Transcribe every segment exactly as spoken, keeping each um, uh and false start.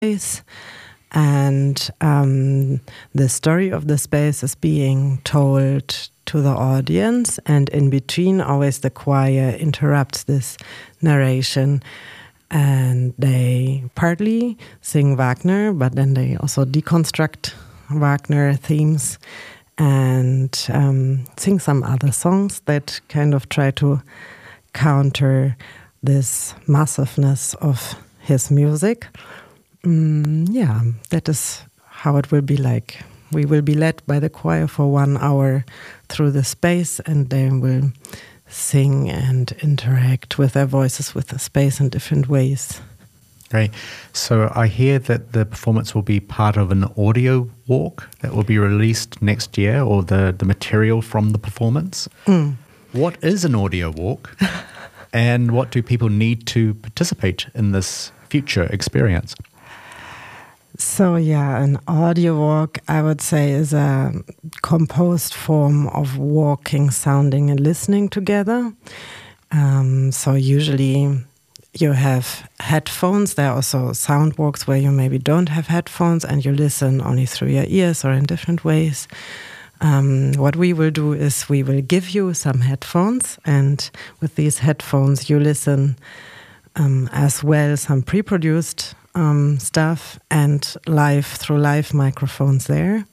space. And um, the story of the space is being told to the audience, and in between always the choir interrupts this narration, and they partly sing Wagner, but then they also deconstruct Wagner themes and um, sing some other songs that kind of try to counter this massiveness of his music. Mm, yeah, that is how it will be like. We will be led by the choir for one hour through the space, and they will sing and interact with their voices with the space in different ways. Great. So I hear that the performance will be part of an audio walk that will be released next year, or the, the material from the performance. Mm. What is an audio walk, and what do people need to participate in this future experience? So yeah, an audio walk, I would say, is a composed form of walking, sounding and listening together. Um, so usually you have headphones. There are also sound walks where you maybe don't have headphones and you listen only through your ears or in different ways. Um, what we will do is we will give you some headphones, and with these headphones you listen um, as well some pre-produced Um, stuff and live through live microphones there.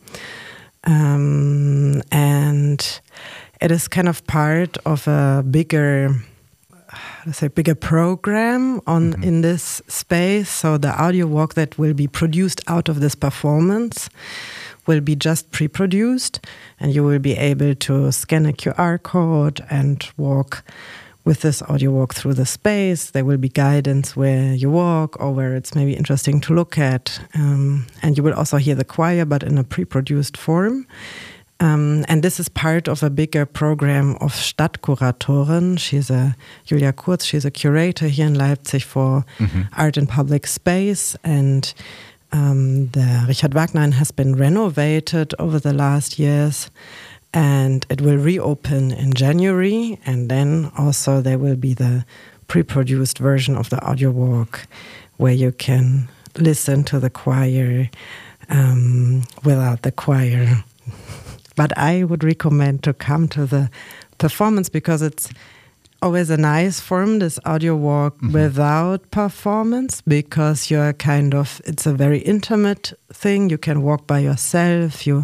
Um, and it is kind of part of a bigger, let's say, bigger program on mm-hmm. in this space. So the audio walk that will be produced out of this performance will be just pre-produced, and you will be able to scan a Q R code and walk with this audio walk through the space. There will be guidance where you walk or where it's maybe interesting to look at. Um, and you will also hear the choir, but in a pre-produced form. Um, and this is part of a bigger program of Stadtkuratoren. She's a, Julia Kurz, she's a curator here in Leipzig for mm-hmm. art and public space. And um, the Richard Wagner has been renovated over the last years. And it will reopen in January, and then also there will be the pre-produced version of the audio walk where you can listen to the choir um, without the choir. But I would recommend to come to the performance because it's always a nice form, this audio walk mm-hmm. without performance, because you're kind of, it's a very intimate thing. You can walk by yourself, you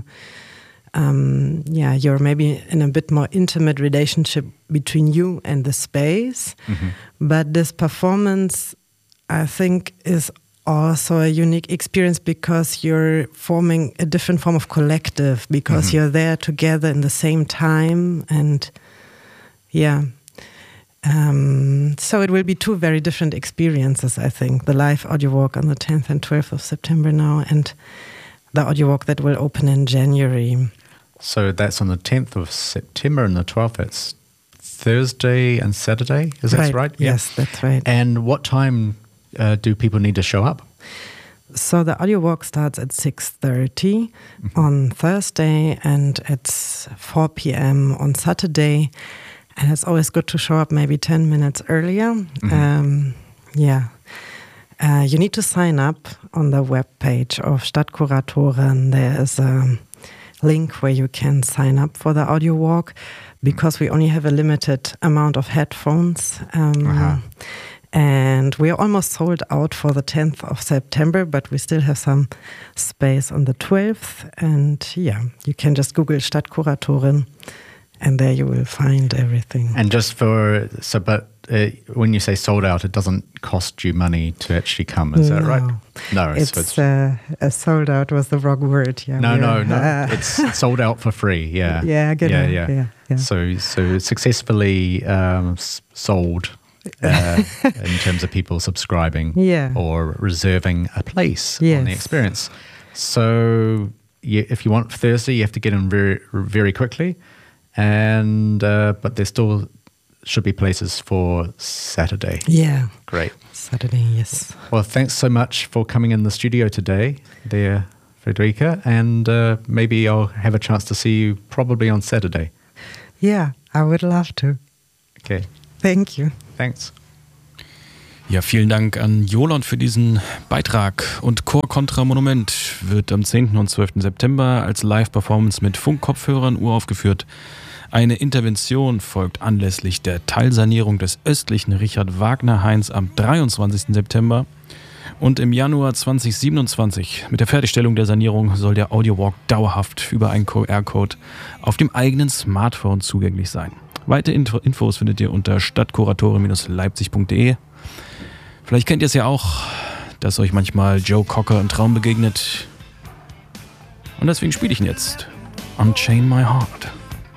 Um, yeah, you're maybe in a bit more intimate relationship between you and the space. Mm-hmm. But this performance, I think, is also a unique experience because you're forming a different form of collective, because mm-hmm. you're there together in the same time. And yeah, um, so it will be two very different experiences, I think. The live audio walk on the tenth and twelfth of September now, and the audio walk that will open in January. So that's on the tenth of September, and the twelfth, that's Thursday and Saturday, is that right? right? Yes, yeah. That's right. And what time uh, do people need to show up? So the audio walk starts at six thirty mm-hmm. on Thursday, and it's four p.m. on Saturday. And it's always good to show up maybe ten minutes earlier. Mm-hmm. Um, yeah. Uh, you need to sign up on the webpage of Stadtkuratoren. There is a link where you can sign up for the audio walk, because we only have a limited amount of headphones. Um, uh-huh. And we are almost sold out for the tenth of September, but we still have some space on the twelfth. And yeah, you can just Google Stadtkuratoren, and there you will find everything. And just for, so, but uh, when you say sold out, it doesn't cost you money to actually come, is no. that right? No, it's, so it's uh, uh, sold out was the wrong word. Yeah, no, no, no, uh, it's sold out for free. Yeah, yeah, good yeah, yeah, yeah, yeah. So, so successfully um, sold uh, in terms of people subscribing yeah. or reserving a place yes. on the experience. So, you, if you want Thursday, you have to get in very, very quickly. And uh, but there still should be places for Saturday. Yeah. Great. Saturday, yes. Well, thanks so much for coming in the studio today, there, Friederike. And uh, maybe I'll have a chance to see you probably on Saturday. Yeah, I would love to. Okay. Thank you. Thanks. Ja, vielen Dank an Jolon für diesen Beitrag. Und Chor Contra Monument wird am zehnten und zwölften September als Live-Performance mit Funkkopfhörern uraufgeführt. Eine Intervention folgt anlässlich der Teilsanierung des östlichen Richard-Wagner-Hains am dreiundzwanzigsten September. Und im Januar zweitausendsiebenundzwanzig, mit der Fertigstellung der Sanierung, soll der Audiowalk dauerhaft über einen Q R-Code auf dem eigenen Smartphone zugänglich sein. Weitere Infos findet ihr unter stadtkuratoren Leipzig punkt de. Vielleicht kennt ihr es ja auch, dass euch manchmal Joe Cocker im Traum begegnet. Und deswegen spiele ich ihn jetzt. Unchain My Heart.